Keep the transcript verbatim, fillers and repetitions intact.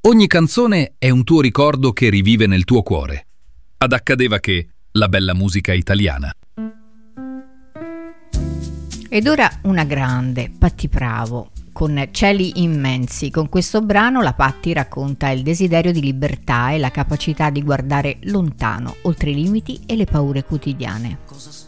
Ogni canzone è un tuo ricordo che rivive nel tuo cuore. Ad accadeva che la bella musica italiana. Ed ora una grande, Patti Pravo, con Cieli immensi. Con questo brano la Patti racconta il desiderio di libertà e la capacità di guardare lontano, oltre i limiti e le paure quotidiane. Cosa